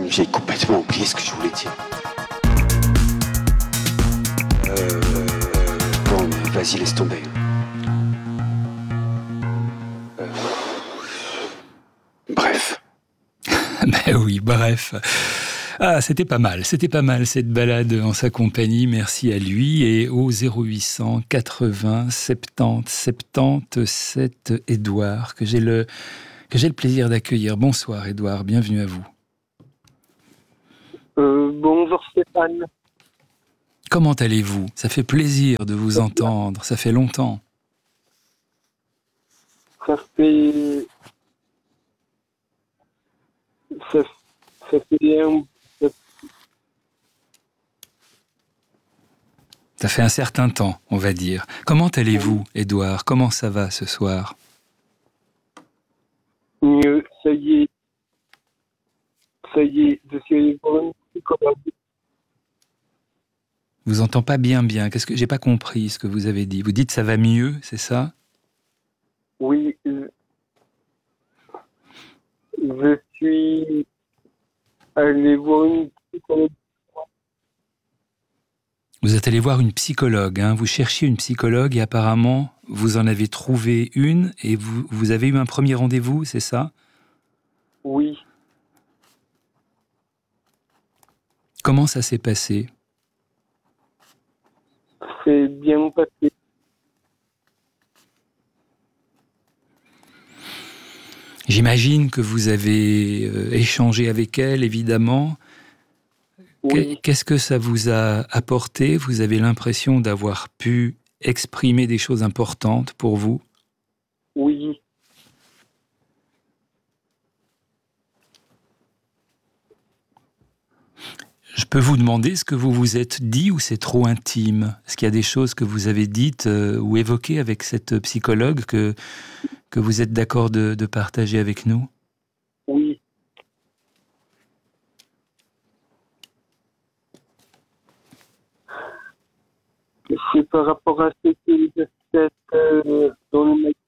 J'ai complètement oublié ce que je voulais dire. Bon, vas-y, laisse tomber. Bref. Ben oui, bref. Ah, c'était pas mal cette balade en sa compagnie, merci à lui. Et au 0800 80 70 77, Édouard, que j'ai le plaisir d'accueillir. Bonsoir Édouard, bienvenue à vous. Bonjour Stéphane. Comment allez-vous ? Ça fait plaisir de vous entendre, ça fait longtemps. Ça fait Ça fait un certain temps, on va dire. Comment allez-vous, Édouard ? Comment ça va ce soir ? mieux, ça y est, je suis allé voir une psychologue. Je vous entends pas bien. Qu'est-ce que j'ai pas compris ce que vous avez dit ? Vous dites ça va mieux, c'est ça ? Oui, je suis allé voir une psychologue. Vous êtes allé voir une psychologue, hein ? Vous cherchiez une psychologue et apparemment vous en avez trouvé une et vous avez eu un premier rendez-vous, c'est ça ? Oui, Comment ça s'est passé ? c'est bien passé. J'imagine que vous avez échangé avec elle, évidemment. Oui, Qu'est-ce que ça vous a apporté ? Vous avez l'impression d'avoir pu exprimer des choses importantes pour vous ? oui. Je peux vous demander ce que vous vous êtes dit ou c'est trop intime ? Est-ce qu'il y a des choses que vous avez dites ou évoquées avec cette psychologue que vous êtes d'accord de partager avec nous ? Oui. C'est par rapport à ce que je fais dans le média.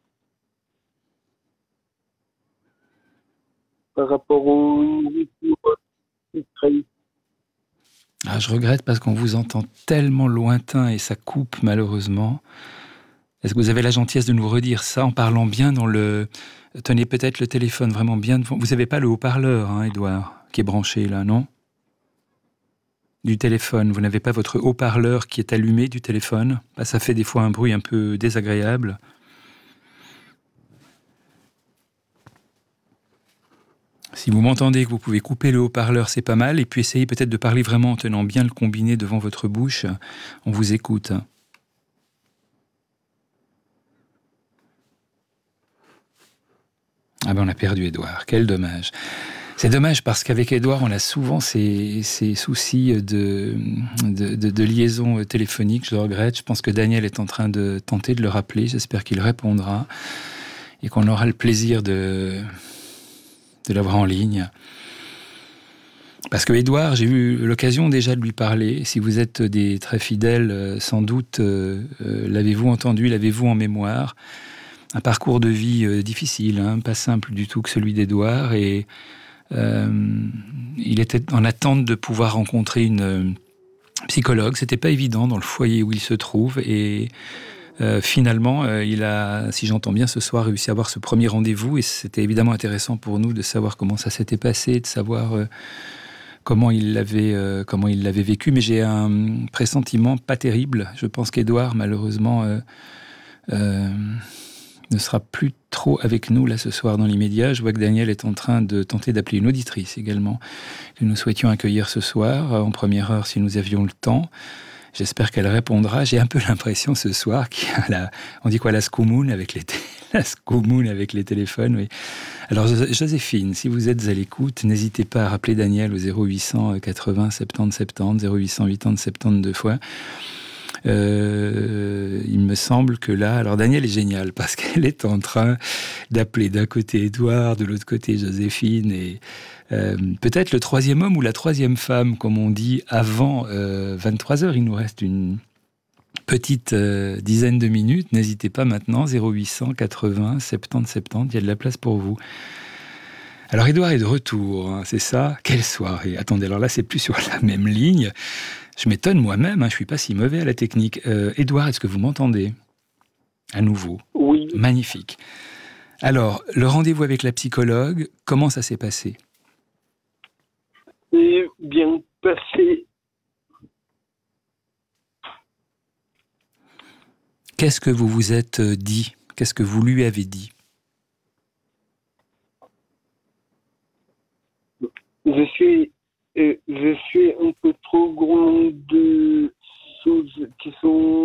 Par rapport aux nourritures sucrées. Ah, je regrette parce qu'on vous entend tellement lointain et ça coupe malheureusement. Est-ce que vous avez la gentillesse de nous redire ça en parlant bien dans le... Tenez peut-être le téléphone vraiment bien devant... Vous n'avez pas le haut-parleur, hein, Édouard, qui est branché là, non ? Du téléphone, vous n'avez pas votre haut-parleur qui est allumé du téléphone ? Bah, ça fait des fois un bruit un peu désagréable. Si vous m'entendez que vous pouvez couper le haut-parleur, c'est pas mal. Et puis essayez peut-être de parler vraiment en tenant bien le combiné devant votre bouche. On vous écoute. Ah ben on a perdu Édouard, quel dommage. C'est dommage parce qu'avec Édouard, on a souvent ces soucis de liaison téléphonique. Je le regrette. Je pense que Daniel est en train de tenter de le rappeler. J'espère qu'il répondra et qu'on aura le plaisir de l'avoir en ligne. Parce que Édouard, j'ai eu l'occasion déjà de lui parler. Si vous êtes des très fidèles, sans doute l'avez-vous entendu, l'avez-vous en mémoire. Un parcours de vie difficile, hein, pas simple du tout que celui d'Édouard. Et il était en attente de pouvoir rencontrer une psychologue. C'était pas évident dans le foyer où il se trouve. Et finalement, il a, si j'entends bien ce soir, réussi à avoir ce premier rendez-vous. Et c'était évidemment intéressant pour nous de savoir comment ça s'était passé, de savoir comment il l'avait vécu. Mais j'ai un pressentiment pas terrible. Je pense qu'Édouard, malheureusement... ne sera plus trop avec nous là ce soir dans l'immédiat. Je vois que Daniel est en train de tenter d'appeler une auditrice également que nous souhaitions accueillir ce soir en première heure si nous avions le temps. J'espère qu'elle répondra. J'ai un peu l'impression ce soir qu'il y a on dit quoi, la scoumoune avec les téléphones. Oui. Alors Joséphine, si vous êtes à l'écoute, n'hésitez pas à rappeler Daniel au 0800 80 70 70 0800 80 72 fois. Il me semble que là... Alors Daniel est génial parce qu'elle est en train d'appeler d'un côté Édouard, de l'autre côté Joséphine et peut-être le troisième homme ou la troisième femme, comme on dit, avant 23h. Il nous reste une petite dizaine de minutes. N'hésitez pas maintenant, 0800 80 70 70, il y a de la place pour vous. Alors, Édouard est de retour, hein, c'est ça? Quelle soirée! Attendez, alors là, c'est plus sur la même ligne. Je m'étonne moi-même, hein, je suis pas si mauvais à la technique. Édouard, est-ce que vous m'entendez? À nouveau. Oui, Magnifique. Alors, le rendez-vous avec la psychologue, comment ça s'est passé? c'est bien passé. Qu'est-ce que vous vous êtes dit? Qu'est-ce que vous lui avez dit? Je suis un peu trop gourmand de choses qui sont